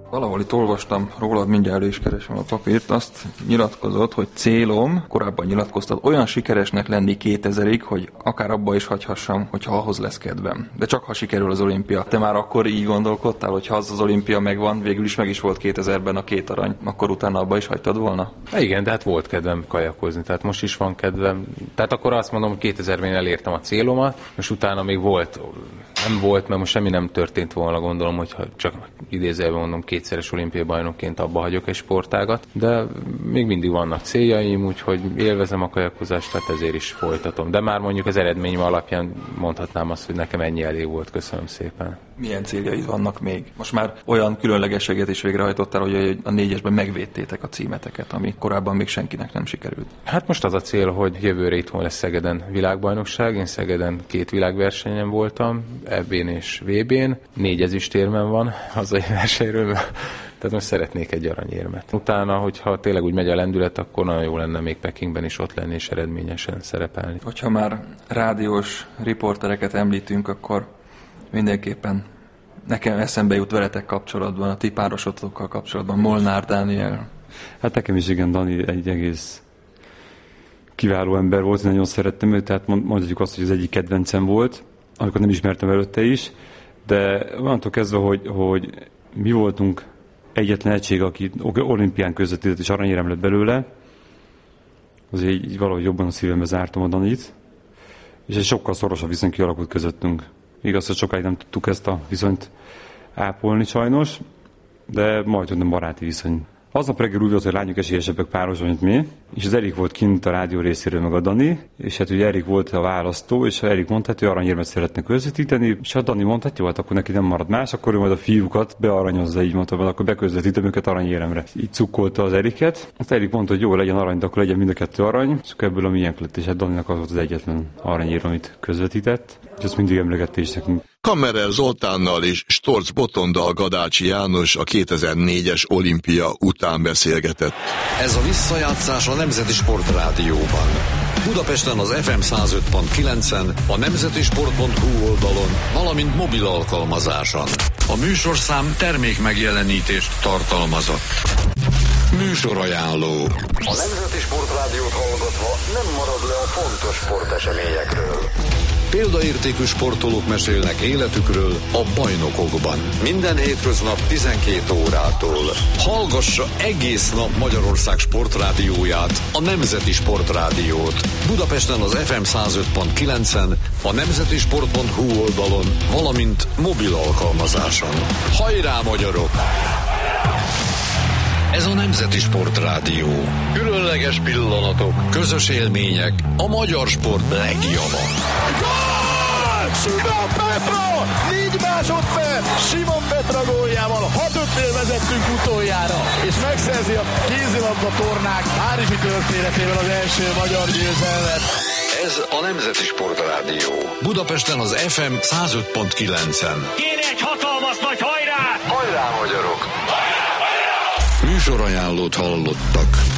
Valahol itt olvastam rólad, mindjárt is keresem a papírt, azt nyilatkozott, hogy célom, korábban nyilatkoztat, olyan sikeresnek lenni 2000-ig, hogy akár abba is hagyhassam, hogyha ahhoz lesz kedvem. De csak ha sikerül az olimpia. Te már akkor így gondolkodtál, hogy ha az olimpia megvan, végül is meg is volt 2000-ben a 2 arany, akkor utána abba is hagytad volna? Igen, de hát volt kedvem kajakozni, tehát most is van kedvem. Tehát akkor azt mondom, hogy 2000-ben elértem a célomat, és utána még nem volt, mert most semmi nem történt volna, gondolom, hogyha csak idézőjelben mondom, 2-szeres olimpiai bajnokként abba hagyok egy sportágat, de még mindig vannak céljaim, úgyhogy élvezem a kajakozást, tehát ezért is folytatom. De már mondjuk az eredményem alapján mondhatnám azt, hogy nekem ennyi elég volt, köszönöm szépen. Milyen céljaid vannak még? Most már olyan különlegességet is végrehajtottál, hogy a 4-esben megvédtétek a címeteket, ami korábban még senkinek nem sikerült. Hát most az a cél, hogy jövőre itthon lesz Szegeden világbajnokság. Én Szegeden 2 világversenyen voltam, EB-n és VB-n. 4 ezüstérmem van hazai versenyről, tehát most szeretnék egy aranyérmet. Utána, hogyha tényleg úgy megy a lendület, akkor nagyon jó lenne még Pekingben is ott lenni és eredményesen szerepelni. Hogyha már rádiós riportereket említünk, akkor mindenképpen nekem eszembe jut veletek kapcsolatban, a ti párosotokkal kapcsolatban, Molnár Dániel. Hát nekem is igen, Dani egy egész kiváló ember volt, nagyon szerettem őt, tehát mondhatjuk azt, hogy az egyik kedvencem volt, amikor nem ismertem előtte is, de onnantól kezdve, hogy mi voltunk egyetlen egység, aki olimpián közvetített és aranyérem lett belőle, azért így valahogy jobban a szívembe zártam a Danit, és egy sokkal szorosabb viszony kialakult közöttünk. Igaz, hogy sokáig nem tudtuk ezt a viszonyt ápolni sajnos, de majdnem nem baráti viszony. Aznap reggel úgy volt, hogy lányok esélyesebbek páros, mint mi, és az Erik volt kint a rádió részéről, meg a Dani, és hát ugye Erik volt a választó, és Erik mondta, hogy aranyérmet szeretne közvetíteni, és a Dani mondta, hogy jó, hát akkor neki nem marad más, akkor ő majd a fiúkat bearanyozza, így mondta, akkor beközvetítem őket aranyéremre. Így cukkolta az Eriket. Azt Erik mondta, hogy jó, legyen arany, de akkor legyen mind a 2 arany, és ebből a miénk lett, és hát Daninak az volt az egyetlen aranyér, amit közvetített, és azt mindig emlegette is nekünk. Kammerer Zoltánnal és Storc Botondal Gadácsi János a 2004-es olimpia után beszélgetett. Ez a visszajátszás a Nemzeti Sportrádióban. Budapesten az FM 105.9-en, a nemzetisport.hu oldalon, valamint mobil alkalmazáson. A műsorszám termékmegjelenítést tartalmazott. Műsorajánló. A Nemzeti Sportrádiót hallgatva nem marad le a fontos sporteseményekről. Példaértékű sportolók mesélnek életükről a bajnokokban. Minden hétköznap 12 órától. Hallgassa egész nap Magyarország sportrádióját, a Nemzeti Sportrádiót. Budapesten az FM 105.9-en, a nemzetisport.hu oldalon, valamint mobil alkalmazáson. Hajrá, magyarok! Ez a Nemzeti Sportrádió. Különleges pillanatok, közös élmények, a magyar sport legjava. Gól! Simon Petra! 4 másodperc! Simon Petra góljával 6-5-nél vezettünk utoljára, és megszerzi a kézilabda tornák párizsi történetében az első magyar győzelmet. Ez a Nemzeti Sportrádió. Budapesten az FM 105.9-en. Kéne egy hatalmas nagy hajrá! Hajrá, magyarok! Műsorajánlót hallottak.